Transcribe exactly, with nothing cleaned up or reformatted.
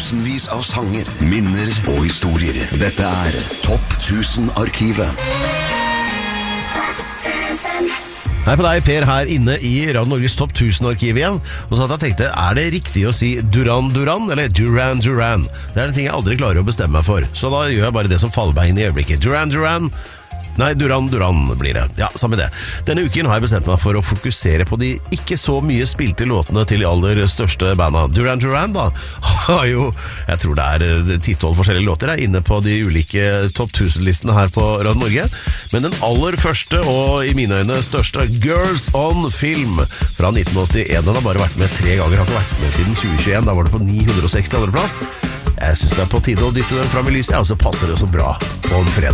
tusenvis av sanger, minner og historier. Dette er Topp tusen-arkivet. Hei på deg, Per, her inne i Radio Norges Topp tusen-arkiv igjen. Og så jeg tenkte, er det riktig å si Duran Duran eller Duran Duran? Det er en ting jeg aldri klarer å bestemme meg for, så da gjør jeg bare det som faller meg inn i øyeblikket. Duran Duran. Nei, Duran Duran blir det. Ja, samme det. Denne uken har jeg bestemt meg for å fokusere på de ikke så mye spilte låtene til de aller største banda. Duran Duran da, har jo, jeg tror det er ti tolv forskjellige låter jeg, inne på de ulike topp tusen-listene her på Radio Norge. Men den aller første, og i mine øyne største, Girls on Film fra nitten åttien. Den har bare vært med tre ganger, har ikke vært med siden tjue tjueen. Da var det på ni hundre og seksti andre plass. Jeg synes det er på tide å dytte den fram i lyset, og så passer det så bra på en fredag.